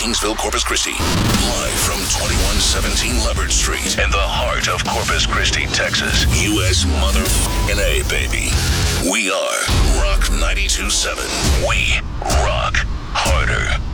Kingsville, Corpus Christi. Live from 2117 Leopard Street in the heart of Corpus Christi, Texas. U.S. motherfucking A, baby. We are Rock 92.7. We rock harder.